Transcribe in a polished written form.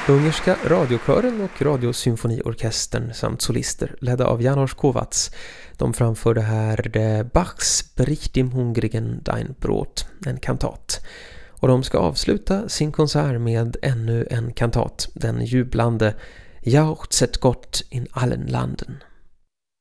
Ungerska radiokören och radiosymfoniorkestern samt solister ledda av János Kovács. De framförde här Bachs Brich dem hungrigen dein Brot, en kantat. Och de ska avsluta sin konsert med ännu en kantat, den jublande Jauchzet Gott in allen landen.